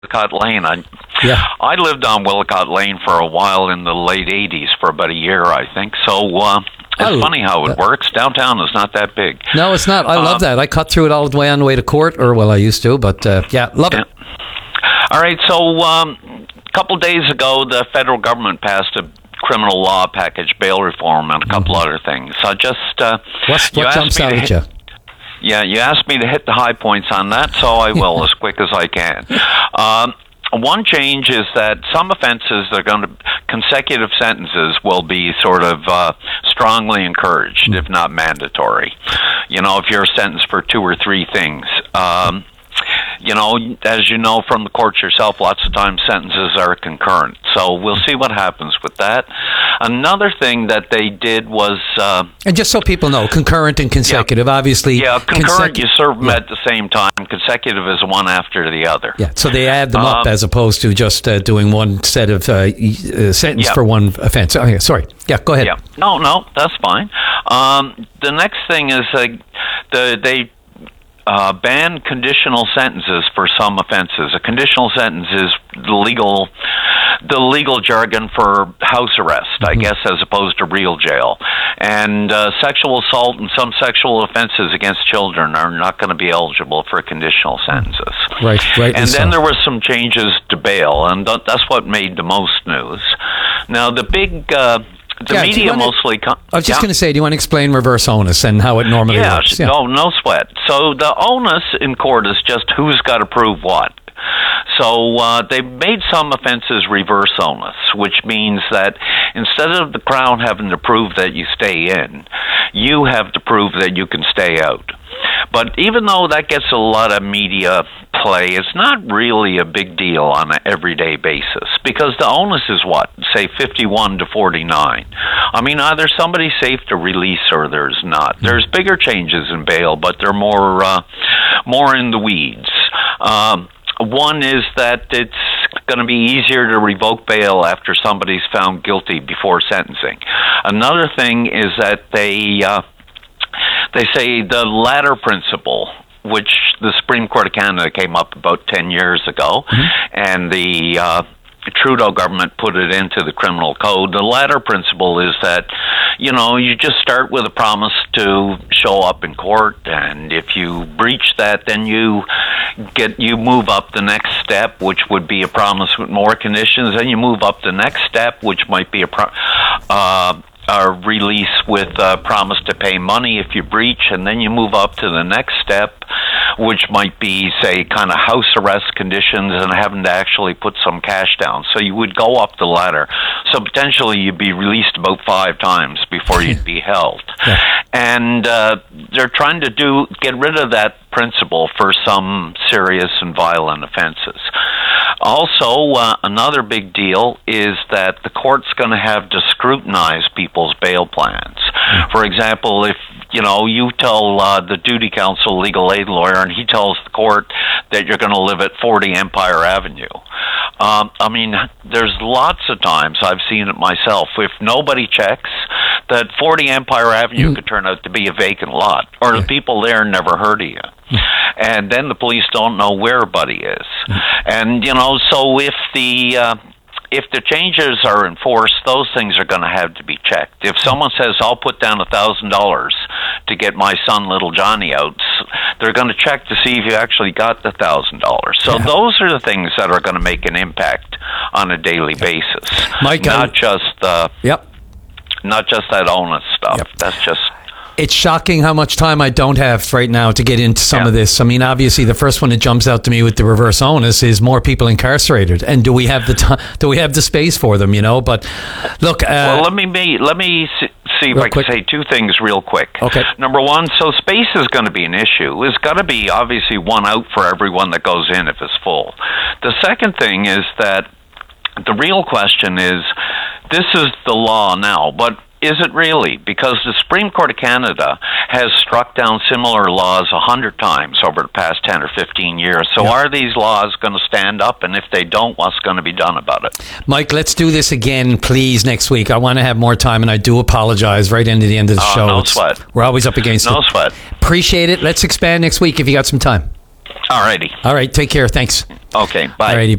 Willicott Lane. Yeah. I lived on Willicott Lane for a while in the late 80s, for about a year, I think. So it's funny how it works. Downtown is not that big. No, it's not. I love that. I cut through it all the way on the way to court, I used to, but love it. All right, so a couple days ago, the federal government passed a criminal law package, bail reform, and a couple other things. I just... what jumps out at you? Yeah, you asked me to hit the high points on that, so I will as quick as I can. One change is that some offenses consecutive sentences will be sort of strongly encouraged, if not mandatory. If you're sentenced for 2 or 3 things. As you know from the courts yourself, lots of times sentences are concurrent. So we'll see what happens with that. Another thing that they did was... and just so people know, concurrent and consecutive, obviously... Yeah, concurrent, you serve them at the same time. Consecutive is one after the other. Yeah, so they add them up as opposed to just doing one set of sentence for one offense. Oh, yeah, sorry. Yeah, go ahead. Yeah. No, that's fine. The next thing is they ban conditional sentences for some offenses. A conditional sentence is the legal jargon for house arrest, I guess, as opposed to real jail. And sexual assault and some sexual offenses against children are not going to be eligible for conditional sentences. Right. And then there were some changes to bail, and that's what made the most news. Now, the big... The media mostly... I was just going to say, do you want to explain reverse onus and how it normally works? Yeah, no sweat. So the onus in court is just who's got to prove what. So they made some offenses reverse onus, which means that instead of the Crown having to prove that you stay in, you have to prove that you can stay out. But even though that gets a lot of media play, it's not really a big deal on an everyday basis, because the onus is what? Say 51 to 49. I mean, either somebody's safe to release or there's not. There's bigger changes in bail, but they're more in the weeds. One is that it's going to be easier to revoke bail after somebody's found guilty before sentencing. Another thing is that they say the ladder principle, which the Supreme Court of Canada came up about 10 years ago, and the Trudeau government put it into the criminal code. The ladder principle is that, you just start with a promise to show up in court, and if you breach that, then you move up the next step, which would be a promise with more conditions. Then you move up the next step, which might be a release with a promise to pay money if you breach, and then you move up to the next step, which might be, say, kind of house arrest conditions and having to actually put some cash down. So you would go up the ladder. So potentially you'd be released about 5 times before you'd be held. And they're trying to get rid of that principle for some serious and violent offenses. Also, another big deal is that the court's going to have to scrutinize people's bail plans. For example, if you tell the duty counsel legal aid lawyer, and he tells the court that you're going to live at 40 Empire Avenue. I mean, there's lots of times I've seen it myself. If nobody checks, that 40 Empire Avenue could turn out to be a vacant lot, or the people there never heard of you. And then the police don't know where Buddy is. And, so if the changes are enforced, those things are going to have to be checked. If someone says, I'll put down $1,000 to get my son, little Johnny, out, they're going to check to see if you actually got the $1,000. So those are the things that are going to make an impact on a daily basis. Mike, not just that onus stuff. That's just... It's shocking how much time I don't have right now to get into some of this. I mean, obviously, the first one that jumps out to me with the reverse onus is more people incarcerated, and do we have the time? Do we have the space for them? But look. Well, let me see if I can say 2 things real quick. Okay. Number one, so space is going to be an issue. There's got to be obviously one out for everyone that goes in if it's full. The second thing is that the real question is, this is the law now, but is it really? Because the Supreme Court of Canada has struck down similar laws 100 times over the past 10 or 15 years. So are these laws going to stand up? And if they don't, what's going to be done about it? Mike, let's do this again, please, next week. I want to have more time, and I do apologize right into the end of the show. No sweat. We're always up against it. No sweat. Appreciate it. Let's expand next week if you got some time. All righty. All right. Take care. Thanks. Okay, bye. Alrighty.